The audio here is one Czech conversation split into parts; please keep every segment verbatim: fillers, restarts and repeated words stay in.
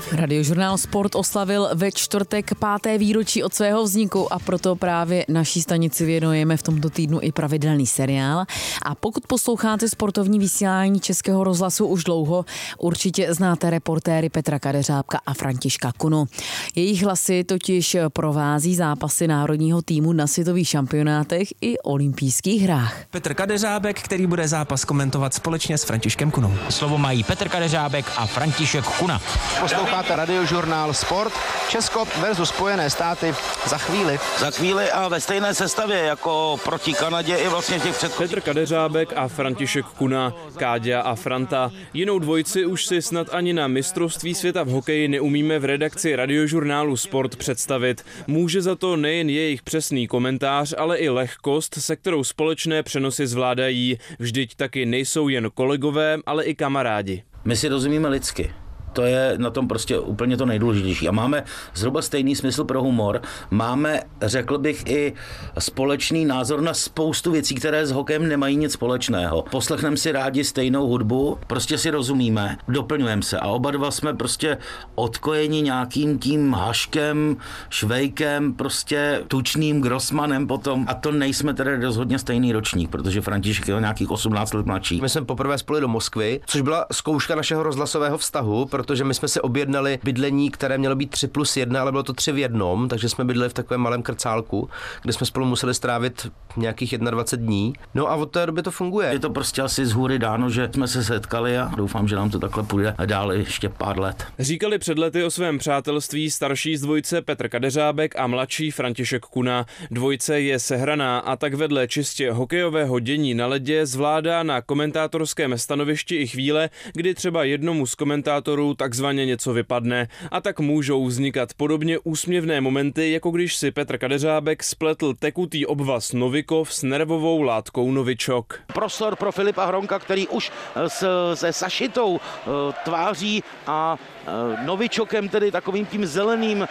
Radiožurnál Sport oslavil ve čtvrtek páté výročí od svého vzniku a proto právě naší stanici věnujeme v tomto týdnu i pravidelný seriál. A pokud posloucháte sportovní vysílání Českého rozhlasu už dlouho, určitě znáte reportéry Petra Kadeřábka a Františka Kunu. Jejich hlasy totiž provází zápasy národního týmu na světových šampionátech i olympijských hrách. Petr Kadeřábek, který bude zápas komentovat společně s Františkem Kunou. Slovo mají Petr Kadeřábek a František Kuna. Posloucháte Radiožurnál Sport, Česko versus Spojené státy za chvíli. Za chvíli a ve stejné sestavě jako proti Kanadě i vlastně v těch předchozích. Petr Kadeřábek a František Kuna, Káďa a Franta. Jinou dvojici už si snad ani na mistrovství světa v hokeji neumíme v redakci Radiožurnálu Sport představit. Může za to nejen jejich přesný komentář, ale i lehkost, se kterou společné přenosy zvládají. Vždyť taky nejsou jen kolegové, ale i kamarádi. My si rozumíme lidsky. To je na tom prostě úplně to nejdůležitější. A máme zhruba stejný smysl pro humor. Máme, řekl bych, i společný názor na spoustu věcí, které s hokejem nemají nic společného. Poslechneme si rádi stejnou hudbu, prostě si rozumíme, doplňujeme se. A oba dva jsme prostě odkojeni nějakým tím Haškem, Švejkem, prostě tučným Grossmanem potom. A to nejsme tedy rozhodně stejný ročník, protože František je nějakých osmnáct let mladší. My jsme poprvé spolu do Moskvy, což byla zkouška našeho rozhlasového vztahu, protože my jsme si objednali bydlení, které mělo být tři plus jedna, ale bylo to tři v jednom, takže jsme bydleli v takovém malém krcálku, kde jsme spolu museli strávit nějakých dvacet jedna dní. No a od té doby to funguje. Je to prostě asi z hůry dáno, že jsme se setkali a doufám, že nám to takhle půjde dál ještě pár let. Říkali před lety o svém přátelství starší z dvojice Petr Kadeřábek a mladší František Kuna. Dvojice je sehraná a tak vedle čistě hokejového dění na ledě zvládá na komentátorském stanovišti i chvíle, kdy třeba jednomu z komentátorů takzvaně něco vypadne a tak můžou vznikat podobně úsměvné momenty, jako když si Petr Kadeřábek spletl tekutý obvaz Novikov s nervovou látkou Novičok. Prostor pro Filipa Hronka, který už s, se sašitou tváří a Novičokem, tedy takovým tím zeleným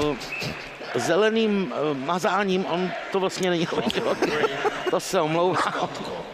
zeleným mazáním, on to vlastně není Novičok, to se omlouvám.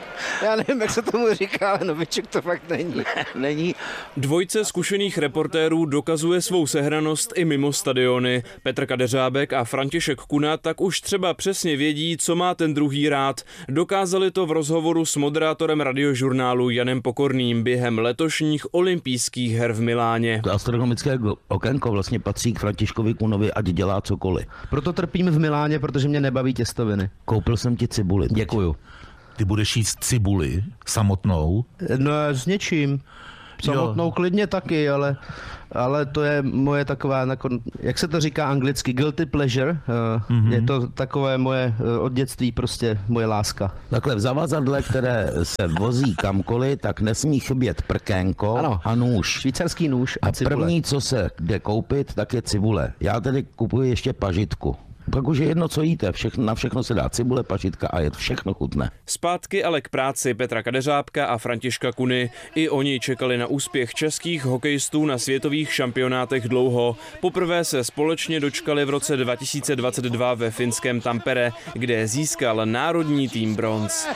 Já nevím, jak se tomu říká, ale Novičok to fakt není. Ne, není. Dvojice zkušených reportérů dokazuje svou sehranost i mimo stadiony. Petr Kadeřábek a František Kuna tak už třeba přesně vědí, co má ten druhý rád. Dokázali to v rozhovoru s moderátorem radiožurnálu Janem Pokorným během letošních olympijských her v Miláně. To astronomické okénko vlastně patří k Františkovi Kunovi, ať dělá cokoliv. Proto trpím v Miláně, protože mě nebaví těstoviny. Koupil jsem ti cibuli. Děkuju. Ty budeš jíst cibuli samotnou? No s něčím. Samotnou jo. Klidně taky, ale, ale to je moje taková, jak se to říká anglicky, guilty pleasure. Mm-hmm. Je to takové moje od dětství prostě moje láska. Takhle v zavazadle, které se vozí kamkoliv, tak nesmí chybět prkénko ano. a nůž. Švýcarský nůž a, a cibule. První, co se jde koupit, tak je cibule. Já tedy kupuji ještě pažitku. Pak už je jedno, co jíte, všechno, na všechno se dá cibule, pažitka a je všechno chutné. Zpátky ale k práci Petra Kadeřábka a Františka Kuny. I oni čekali na úspěch českých hokejistů na světových šampionátech dlouho. Poprvé se společně dočkali v roce dva tisíce dvacet dva ve finském Tampere, kde získal národní tým bronz.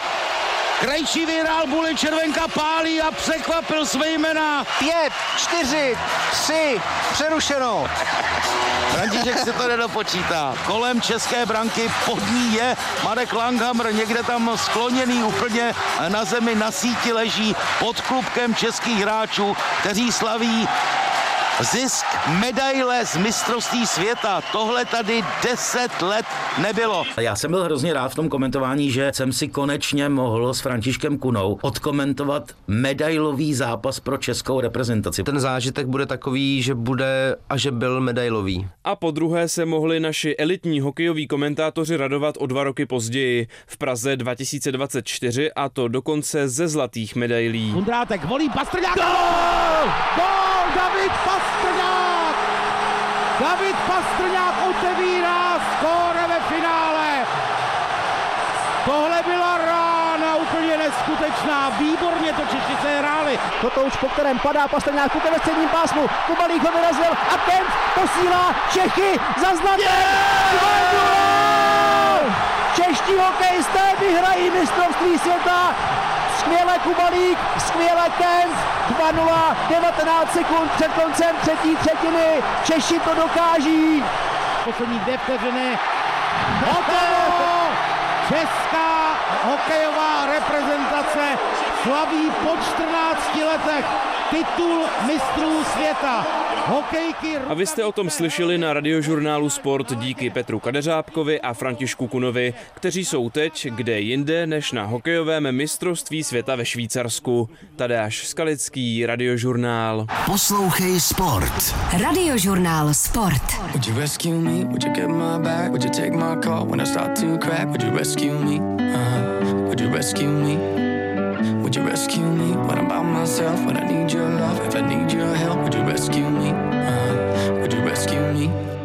Krejčí vyhrál Buli, červenka pálí a překvapil své jména. Pět, čtyři, tři, přerušeno. František si to nedopočítá. Kolem české branky pod ní je Marek Langhammer, někde tam skloněný úplně na zemi, na síti leží pod klubkem českých hráčů, kteří slaví zisk medaile z mistrovství světa. Tohle tady deset let nebylo. Já jsem byl hrozně rád v tom komentování, že jsem si konečně mohl s Františkem Kunou odkomentovat medailový zápas pro českou reprezentaci. Ten zážitek bude takový, že bude a že byl medailový. A po druhé se mohli naši elitní hokejoví komentátoři radovat o dva roky později. V Praze dva tisíce dvacet čtyři a to dokonce ze zlatých medailí. Vondrátek volí Pastrňák. Gól! Gól! David Pastrňák! David Pastrňák otevírá skóre ve finále. Tohle byla rána úplně neskutečná. Výborně to Češi se hráli. Toto už po kterém padá Pastrňák Kuka ve středním pásmu. Kubalík ho vyrazil a Kempf posílá Čechy za zlatem. Čeští hokejisté vyhrají mistrovství světa. skvěle Kubalík, skvěle Kenz, dva nula, devatenáct sekund před koncem třetí třetiny, Češi to dokáží. Poslední dvě vteřiny, hotovo! Česká hokejová reprezentace slaví po čtrnácti letech titul mistrů světa. Hokejky... A vy jste o tom slyšeli na Radiožurnálu Sport díky Petru Kadeřábkovi a Františku Kunovi, kteří jsou teď kde jinde než na hokejovém mistrovství světa ve Švýcarsku. Tadeáš Skalický, Radiožurnál. Poslouchej Sport. Radiožurnál Sport. Would you rescue me? Would you get my back? Would you take my call when I start to crack? Would you rescue me? Uh-huh. Would you rescue me? Would you rescue me when I'm by myself? When I need your love, if I need your help, would you rescue me? Uh, would you rescue me?